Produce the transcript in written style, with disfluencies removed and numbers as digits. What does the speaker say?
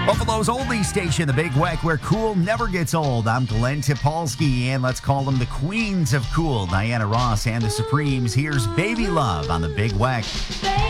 Buffalo's only station, the Big Weck, where cool never gets old. I'm Glenn Tipolsky, and let's call them the queens of cool, Diana Ross and the Supremes. Here's Baby Love on the Big Weck.